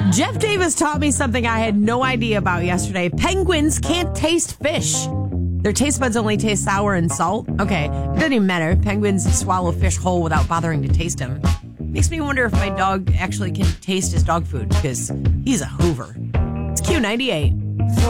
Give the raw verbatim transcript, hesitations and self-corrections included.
Jeff Davis taught me something I had no idea about yesterday. Penguins can't taste fish. Their taste buds only taste sour and salt. Okay, it doesn't even matter. Penguins swallow fish whole without bothering to taste them. Makes me wonder if my dog actually can taste his dog food, because he's a Hoover. It's Q ninety-eight.